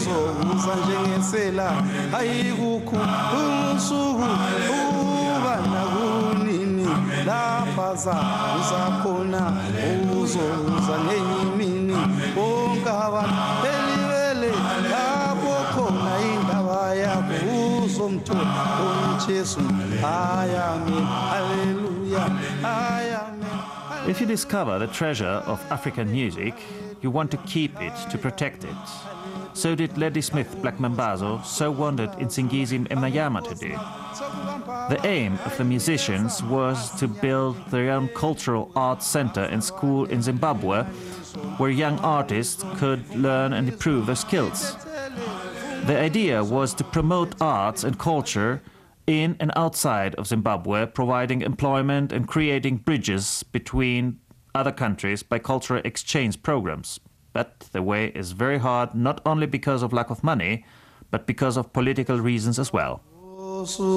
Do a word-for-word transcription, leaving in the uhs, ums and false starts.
uzokuza njengesela ayikukho usuku uba nakunini lapha zakhona uzokuza ngenyimini bonke abantu belibele lapho khona indaba yakho uzomthola uJesu ayame haleluya ayame. If you discover the treasure of African music, you want to keep it, to protect it. So did Ladysmith Black Mambazo, so wanted Nsingizim Mnyama to do. The aim of the musicians was to build their own cultural arts center and school in Zimbabwe, where young artists could learn and improve their skills. The idea was to promote arts and culture in and outside of Zimbabwe, providing employment and creating bridges between other countries by cultural exchange programs. But the way is very hard, not only because of lack of money, but because of political reasons as well.